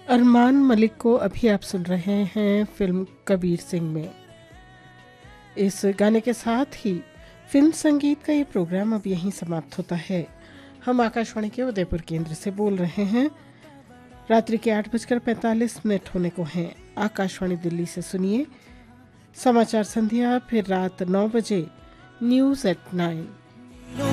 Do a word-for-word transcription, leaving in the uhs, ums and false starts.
अरमान मलिक को अभी आप सुन रहे हैं फिल्म कबीर सिंह में। इस गाने के साथ ही फिल्म संगीत का ये प्रोग्राम अब यहीं समाप्त होता है। हम आकाशवाणी के उदयपुर केंद्र से बोल रहे हैं। रात्रि के आठ बजकर पैंतालीस मिनट होने को हैं। आकाशवाणी दिल्ली से सुनिए समाचार संध्या, फिर रात नौ बजे न्यूज़ एट नाइन।